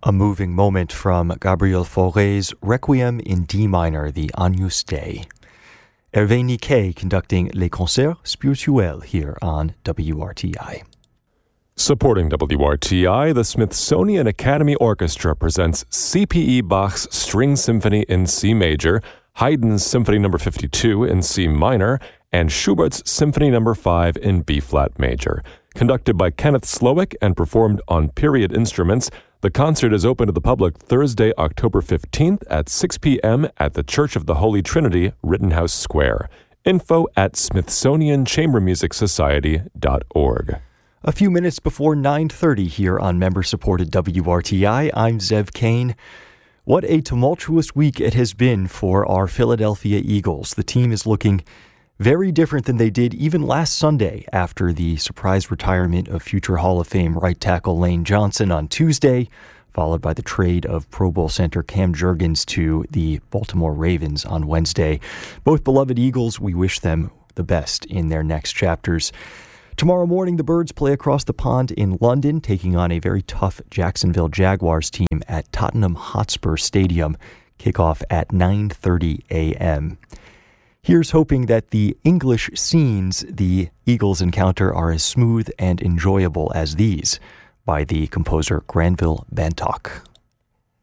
A moving moment from Gabriel Fauré's Requiem in D minor, the Agnus Dei. Hervé Niquet conducting Les Concerts Spirituels here on WRTI. Supporting WRTI, the Smithsonian Academy Orchestra presents C.P.E. Bach's String Symphony in C major, Haydn's Symphony No. 52 in C minor, and Schubert's Symphony No. 5 in B-flat major. Conducted by Kenneth Slowick and performed on period instruments, the concert is open to the public Thursday, October 15th at 6 p.m. at the Church of the Holy Trinity, Rittenhouse Square. Info at smithsonianchambermusicsociety.org. A few minutes before 9:30 here on member-supported WRTI, I'm Zev Kane. What a tumultuous week it has been for our Philadelphia Eagles. The team is looking very different than they did even last Sunday after the surprise retirement of future Hall of Fame right tackle Lane Johnson on Tuesday, followed by the trade of Pro Bowl center Cam Jurgens to the Baltimore Ravens on Wednesday. Both beloved Eagles, we wish them the best in their next chapters. Tomorrow morning, the Birds play across the pond in London, taking on a very tough Jacksonville Jaguars team at Tottenham Hotspur Stadium. Kickoff at 9:30 a.m. Here's hoping that the English scenes the Eagles encounter are as smooth and enjoyable as these, by the composer Granville Bantock.